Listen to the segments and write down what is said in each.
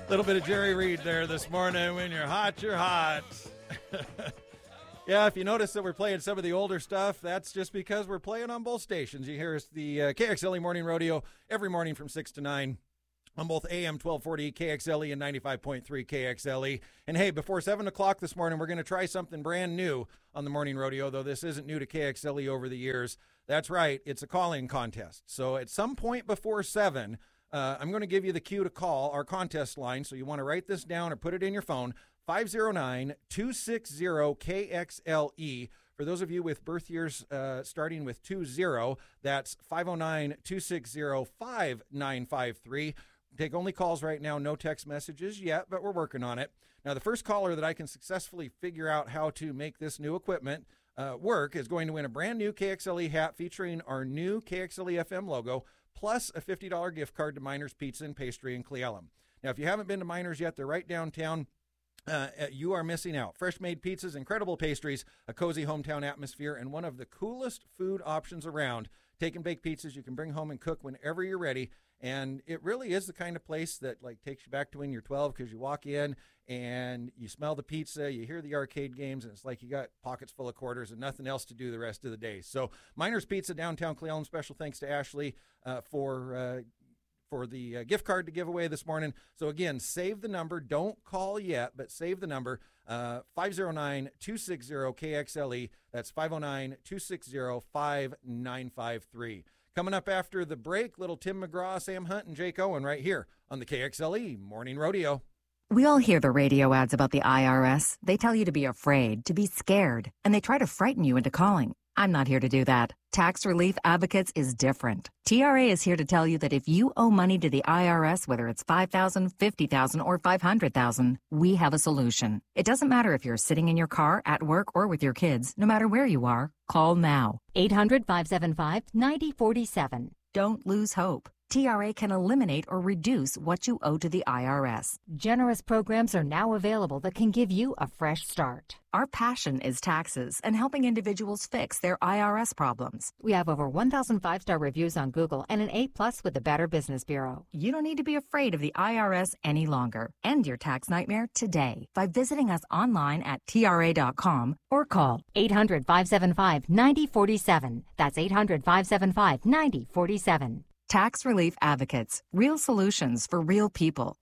Little bit of Jerry Reed there this morning. When you're hot, you're hot. Yeah, if you notice that we're playing some of the older stuff, that's just because we're playing on both stations. You hear us the KXLE Morning Rodeo every morning from 6 to 9 on both AM 1240 KXLE and 95.3 KXLE. And hey, before 7 o'clock this morning, we're going to try something brand new on the Morning Rodeo, though this isn't new to KXLE over the years. That's right, it's a call-in contest. So at some point before 7, I'm going to give you the cue to call our contest line, so you want to write this down or put it in your phone, 509-260-KXLE. For those of you with birth years starting with 20, that's 509-260-5953. Take only calls right now, no text messages yet, but we're working on it. Now, the first caller that I can successfully figure out how to make this new equipment work is going to win a brand new KXLE hat featuring our new KXLE FM logo, plus a $50 gift card to Miners Pizza and Pastry in Cle Elum. Now, if you haven't been to Miners yet, they're right downtown. You are missing out. Fresh made pizzas, incredible pastries, a cozy hometown atmosphere, and one of the coolest food options around. Take and bake pizzas you can bring home and cook whenever you're ready. And it really is the kind of place that like takes you back to when you're 12, because you walk in and you smell the pizza, you hear the arcade games, and it's like you got pockets full of quarters and nothing else to do the rest of the day. So Miners Pizza, downtown Cle Elum. Special thanks to Ashley for the gift card to give away this morning. So again, save the number. Don't call yet, but save the number, 509-260-KXLE. That's 509-260-5953. Coming up after the break, little Tim McGraw, Sam Hunt, and Jake Owen right here on the KXLE Morning Rodeo. We all hear the radio ads about the IRS. They tell you to be afraid, to be scared, and they try to frighten you into calling. I'm not here to do that. Tax Relief Advocates is different. TRA is here to tell you that if you owe money to the IRS, whether it's $5,000, $50,000, or $500,000, we have a solution. It doesn't matter if you're sitting in your car, at work, or with your kids. No matter where you are, call now. 800-575-9047. Don't lose hope. TRA can eliminate or reduce what you owe to the IRS. Generous programs are now available that can give you a fresh start. Our passion is taxes and helping individuals fix their IRS problems. We have over 1,000 5-star reviews on Google and an A+ with the Better Business Bureau. You don't need to be afraid of the IRS any longer. End your tax nightmare today by visiting us online at TRA.com or call 800-575-9047. That's 800-575-9047. Tax Relief Advocates. Real solutions for real people.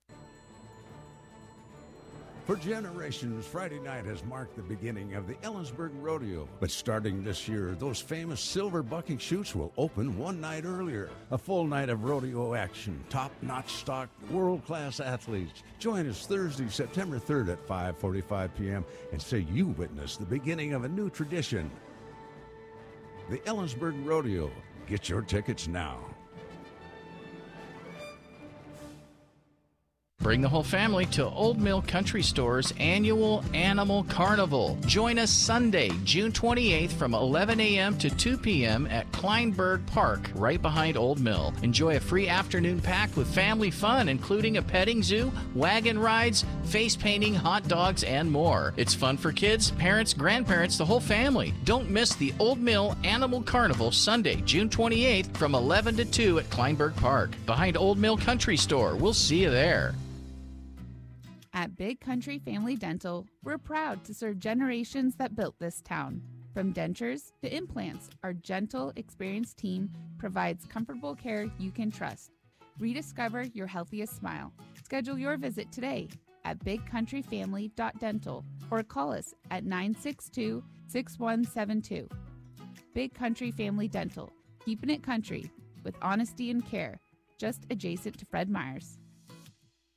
For generations, Friday night has marked the beginning of the Ellensburg Rodeo. But starting this year, those famous silver bucking chutes will open one night earlier. A full night of rodeo action, top-notch stock, world-class athletes. Join us Thursday, September 3rd at 5:45 p.m. and say you witnessed the beginning of a new tradition. The Ellensburg Rodeo. Get your tickets now. Bring the whole family to Old Mill Country Store's annual Animal Carnival. Join us Sunday, June 28th from 11 a.m. to 2 p.m. at Kleinberg Park, right behind Old Mill. Enjoy a free afternoon packed with family fun, including a petting zoo, wagon rides, face painting, hot dogs, and more. It's fun for kids, parents, grandparents, the whole family. Don't miss the Old Mill Animal Carnival Sunday, June 28th from 11 to 2 at Kleinberg Park, behind Old Mill Country Store. We'll see you there. At Big Country Family Dental, we're proud to serve generations that built this town. From dentures to implants, our gentle, experienced team provides comfortable care you can trust. Rediscover your healthiest smile. Schedule your visit today at bigcountryfamily.dental or call us at 962-6172. Big Country Family Dental, keeping it country with honesty and care, just adjacent to Fred Meyer's.